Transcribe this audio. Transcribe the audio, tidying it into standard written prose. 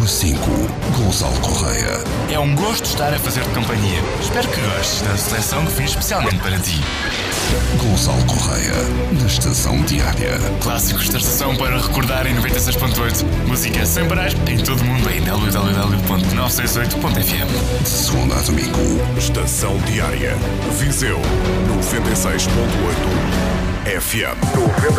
a 5, Gonçalo Correia. É um gosto estar a fazer-te companhia. Espero que gostes da seleção que fiz especialmente para ti. Gonçalo Correia, na Estação Diária. Clássicos da estação para recordar em 96.8. Música sem parar em todo o mundo em www.968.fm. De segunda a domingo. Estação Diária. Viseu 96.8 FM.